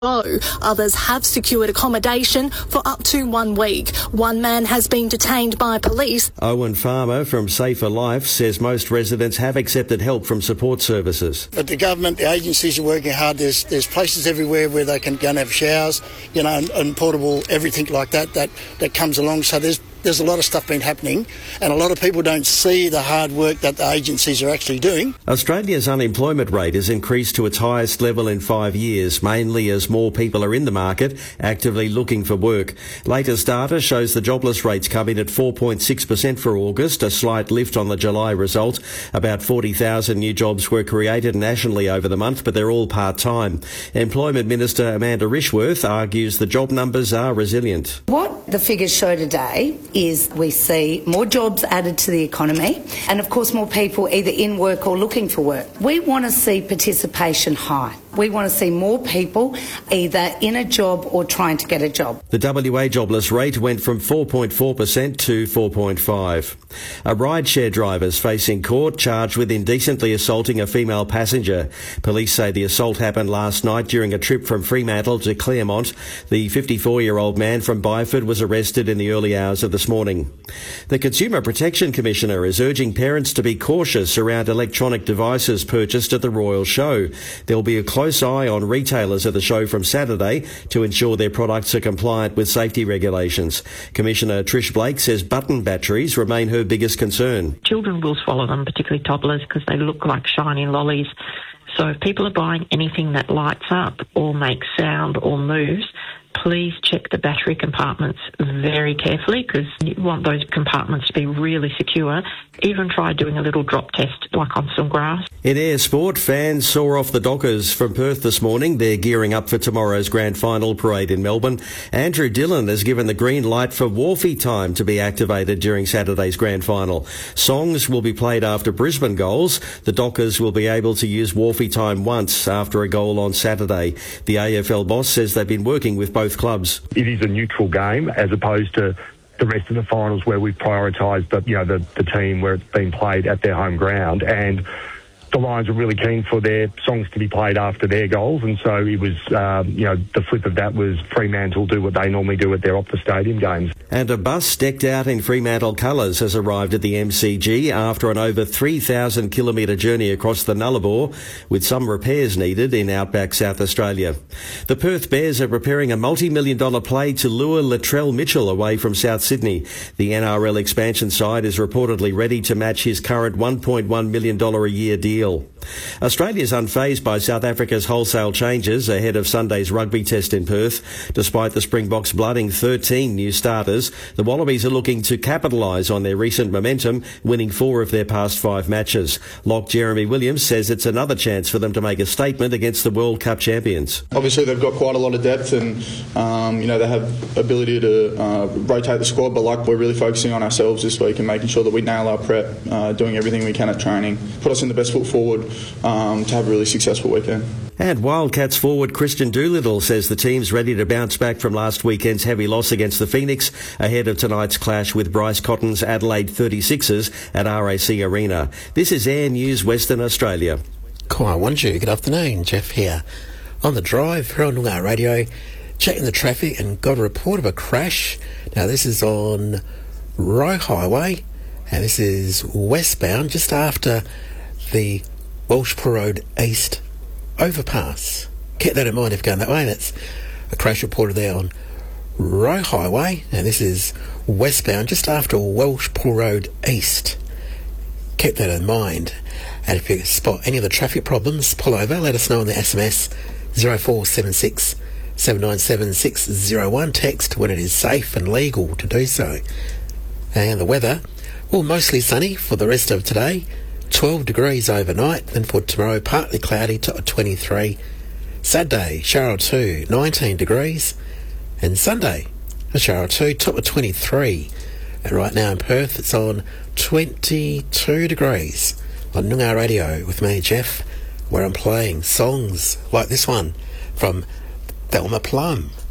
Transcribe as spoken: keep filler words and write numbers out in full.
Others have secured accommodation for up to one week. One man has been detained by police. Owen Farmer from Safer Life says most residents have accepted help from support services. But the government, the agencies are working hard. There's there's places everywhere where they can go and have showers, you know, and, and portable everything like that, that that comes along. So there's There's a lot of stuff been happening, and a lot of people don't see the hard work that the agencies are actually doing. Australia's unemployment rate has increased to its highest level in five years, mainly as more people are in the market actively looking for work. Latest data shows the jobless rates come in at four point six percent for August, a slight lift on the July result. About forty thousand new jobs were created nationally over the month, but they're all part-time. Employment Minister Amanda Rishworth argues the job numbers are resilient. What the figures show today is we see more jobs added to the economy and, of course, more people either in work or looking for work. We want to see participation high. We want to see more people either in a job or trying to get a job. The W A jobless rate went from four point four percent to four point five. A rideshare driver is facing court charged with indecently assaulting a female passenger. Police say the assault happened last night during a trip from Fremantle to Claremont. The fifty-four-year-old man from Byford was arrested in the early hours of this morning. The Consumer Protection Commissioner is urging parents to be cautious around electronic devices purchased at the Royal Show. There will be a close eye on retailers at the show from Saturday to ensure their products are compliant with safety regulations. Commissioner Trish Blake says button batteries remain her biggest concern. Children will swallow them, particularly toddlers, because they look like shiny lollies. So if people are buying anything that lights up or makes sound or moves, please check the battery compartments very carefully, because you want those compartments to be really secure. Even try doing a little drop test, like on some grass. In air sport, fans saw off the Dockers from Perth this morning. They're gearing up for tomorrow's grand final parade in Melbourne. Andrew Dillon has given the green light for Wharfie time to be activated during Saturday's grand final. Songs will be played after Brisbane goals. The Dockers will be able to use Wharfie time once after a goal on Saturday. The A F L boss says they've been working with both clubs. It is a neutral game as opposed to the rest of the finals where we've prioritised the, you know, the, the team where it's been played at their home ground, and the Lions were really keen for their songs to be played after their goals, and so it was, um, you know, the flip of that was Fremantle do what they normally do at their Optus Stadium games. And a bus decked out in Fremantle colours has arrived at the M C G after an over three thousand kilometre journey across the Nullarbor, with some repairs needed in outback South Australia. The Perth Bears are preparing a multi-million dollar play to lure Latrell Mitchell away from South Sydney. The N R L expansion side is reportedly ready to match his current one point one million dollars a year deal. Australia's unfazed by South Africa's wholesale changes ahead of Sunday's rugby test in Perth. Despite the Springboks blooding thirteen new starters, the Wallabies are looking to capitalise on their recent momentum, winning four of their past five matches. Lock Jeremy Williams says it's another chance for them to make a statement against the World Cup champions. Obviously they've got quite a lot of depth, and um, you know, they have ability to uh, rotate the squad, but like we're really focusing on ourselves this week and making sure that we nail our prep, uh, doing everything we can at training, put us in the best foot forward um, to have a really successful weekend. And Wildcats forward Christian Doolittle says the team's ready to bounce back from last weekend's heavy loss against the Phoenix ahead of tonight's clash with Bryce Cotton's Adelaide thirty-sixers at R A C Arena. This is Air News Western Australia. Kai Wanju, good afternoon. Jeff here. On the drive here on Noongar Radio, checking the traffic and got a report of a crash. Now this is on Roe Highway, and this is westbound just after the Welshpool Road East overpass. Keep that in mind if you're going that way. That's a crash reported there on Roe Highway, and this is westbound just after Welshpool Road East. Keep that in mind. And if you spot any of the traffic problems, pull over, let us know on the S M S zero four seven six, seven nine seven, six zero one. Text when it is safe and legal to do so. And the weather, well, mostly sunny for the rest of today. twelve degrees overnight, and for tomorrow partly cloudy, top of twenty-three. Saturday, shower or two, nineteen degrees. And Sunday, a shower or two, top of twenty-three. And right now in Perth, it's on twenty-two degrees. On Noongar Radio with me, Jeff, where I'm playing songs like this one from Thelma Plum.